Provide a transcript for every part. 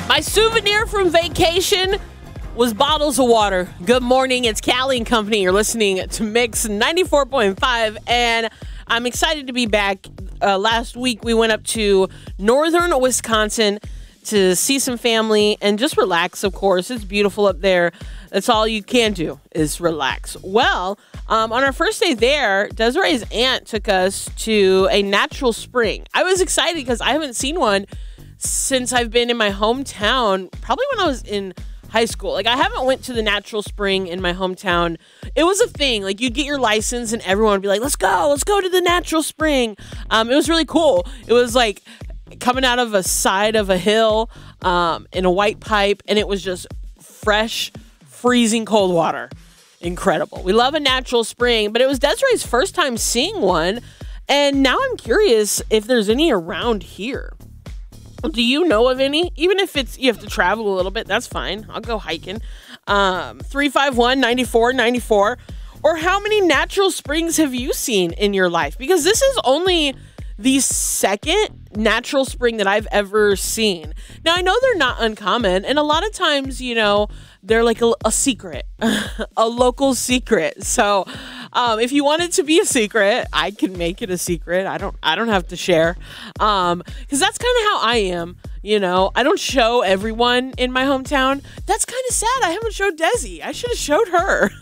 My souvenir from vacation was bottles of water. Good morning, it's Callie and Company. You're listening to Mix 94.5, and I'm excited to be back. Last week, we went up to northern Wisconsin to see some family and just relax, of course. It's beautiful up there. That's all you can do is relax. Well, on our first day there, Desiree's aunt took us to a natural spring. I was excited because I haven't seen one since I've been in my hometown, probably when I was in high school. Like, I haven't went to the natural spring in my hometown. It was a thing. Like, you'd get your license and everyone would be like, let's go to the natural spring. It was really cool. It was like coming out of a side of a hill in a white pipe, and it was just fresh, freezing cold water. Incredible. We love a natural spring, but it was Desiree's first time seeing one, and now I'm curious if there's any around here. Do you know of any? Even if you have to travel a little bit, that's fine. I'll go hiking. 351-9494. Or how many natural springs have you seen in your life? Because this is only the second natural spring that I've ever seen. Now, I know they're not uncommon, and a lot of times, they're like a secret, a local secret. So if you want it to be a secret, I can make it a secret. I don't have to share, because that's kind of how I am. I don't show everyone in my hometown. That's kind of sad. I haven't showed Desi. I should have showed her.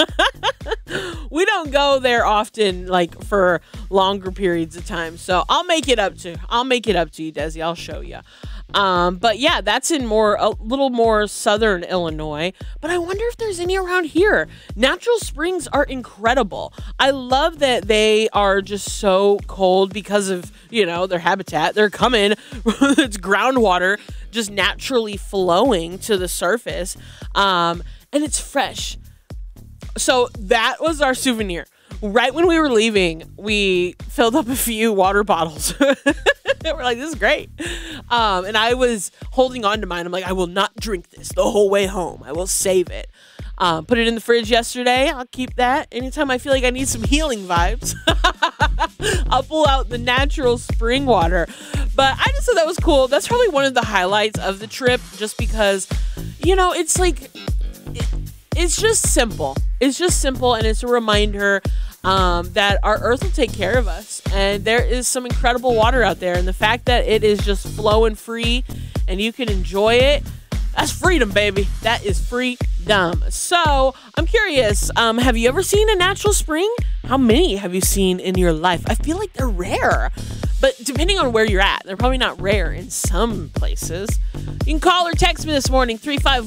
We don't go there often, like for longer periods of time. So I'll make it up to you, Desi. I'll show you. But yeah, that's in a little more southern Illinois. But I wonder if there's any around here. Natural springs are incredible. I love that they are just so cold because of, their habitat. They're coming, it's groundwater just naturally flowing to the surface. And it's fresh. So that was our souvenir. Right when we were leaving, we filled up a few water bottles. We're like, this is great. And I was holding on to mine. I'm like, I will not drink this the whole way home. I will save it. Put it in the fridge yesterday. I'll keep that. Anytime I feel like I need some healing vibes, I'll pull out the natural spring water. But I just thought that was cool. That's probably one of the highlights of the trip, just because, it's like, it's just simple. It's just simple, and it's a reminder that our earth will take care of us, and there is some incredible water out there, and the fact that it is just flowing free and you can enjoy it, that's freedom, baby. That is freedom. So I'm curious, have you ever seen a natural spring? How many have you seen in your life? I feel like they're rare, but depending on where you're at, they're probably not rare in some places. You can call or text me this morning,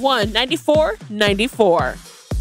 351-9494.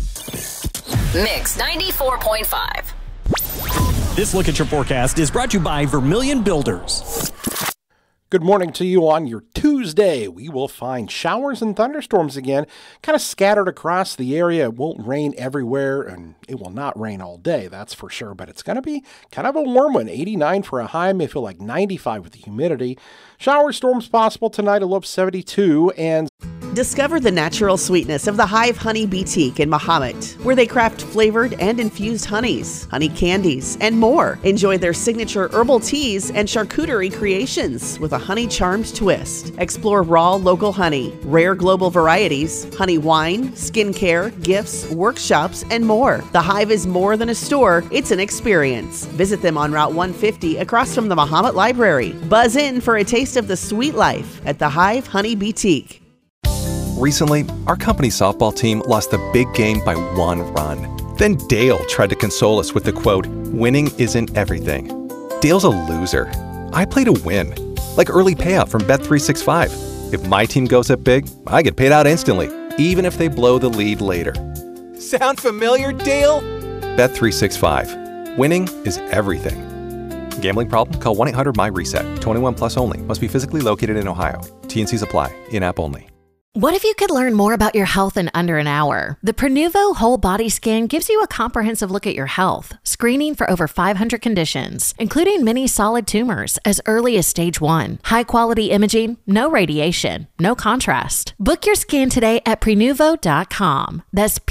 Mix 94.5. This Look at Your Forecast is brought to you by Vermilion Builders. Good morning to you on your Tuesday. We will find showers and thunderstorms again, kind of scattered across the area. It won't rain everywhere, and it will not rain all day, that's for sure. But it's going to be kind of a warm one. 89 for a high, may feel like 95 with the humidity. Shower storms possible tonight, a low of 72, and Discover the natural sweetness of the Hive Honey Boutique in Mahomet, where they craft flavored and infused honeys, honey candies, and more. Enjoy their signature herbal teas and charcuterie creations with a honey charmed twist. Explore raw local honey, rare global varieties, honey wine, skincare, gifts, workshops, and more. The Hive is more than a store, it's an experience. Visit them on Route 150 across from the Mahomet Library. Buzz in for a taste of the sweet life at the Hive Honey Boutique. Recently, our company softball team lost the big game by 1 run. Then Dale tried to console us with the quote, "Winning isn't everything." Dale's a loser. I play to win, like early payout from Bet365. If my team goes up big, I get paid out instantly, even if they blow the lead later. Sound familiar, Dale? Bet365. Winning is everything. Gambling problem? Call 1-800-MY-RESET. 21 plus only. Must be physically located in Ohio. T&Cs apply. In-app only. What if you could learn more about your health in under an hour? The Prenuvo Whole Body Scan gives you a comprehensive look at your health, screening for over 500 conditions, including many solid tumors as early as stage 1. High-quality imaging, no radiation, no contrast. Book your scan today at Prenuvo.com. That's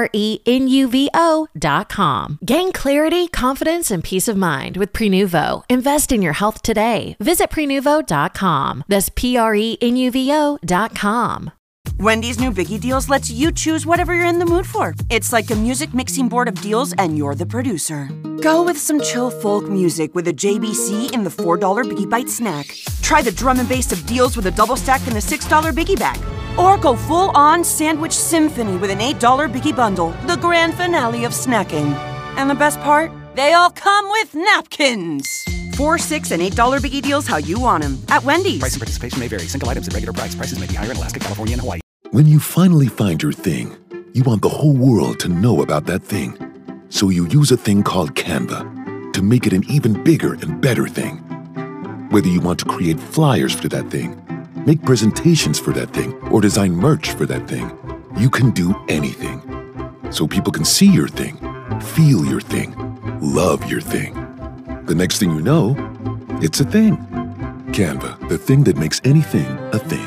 Prenuvo.com. Gain clarity, confidence, and peace of mind with Prenuvo. Invest in your health today. Visit Prenuvo.com. That's Prenuvo.com. Wendy's new Biggie Deals lets you choose whatever you're in the mood for. It's like a music mixing board of deals, and you're the producer. Go with some chill folk music with a JBC in the $4 Biggie Bite snack. Try the drum and bass of deals with a double stack in the $6 Biggie bag. Or go full-on sandwich symphony with an $8 Biggie bundle, the grand finale of snacking. And the best part? They all come with napkins. $4, $6, and $8 Biggie Deals how you want them at Wendy's. Price and participation may vary. Single items at regular price. Prices may be higher in Alaska, California, and Hawaii. When you finally find your thing, you want the whole world to know about that thing. So you use a thing called Canva to make it an even bigger and better thing. Whether you want to create flyers for that thing, make presentations for that thing, or design merch for that thing, you can do anything. So people can see your thing, feel your thing, love your thing. The next thing you know, it's a thing. Canva, the thing that makes anything a thing.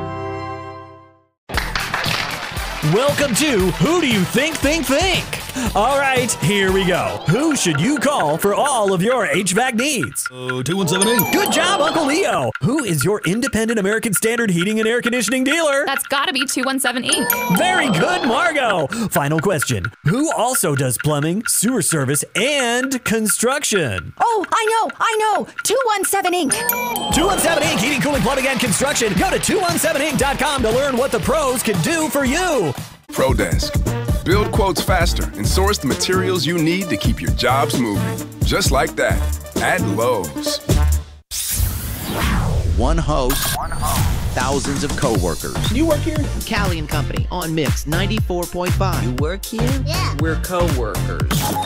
Welcome to Who Do You Think? All right, here we go. Who should you call for all of your HVAC needs? 2178. Good job, Uncle Leo. Who is your independent American Standard heating and air conditioning dealer? That's gotta be 217 Inc. Very good, Margo. Final question. Who also does plumbing, sewer service, and construction? Oh, I know. 217 Inc. 217 Inc. Heating, cooling, plumbing, and construction. Go to 217inc.com to learn what the pros can do for you. ProDesk. Build quotes faster and source the materials you need to keep your jobs moving. Just like that. At Lowe's. One host, thousands of co-workers. You work here? Callie and Company on Mix 94.5. You work here? Yeah. We're co-workers.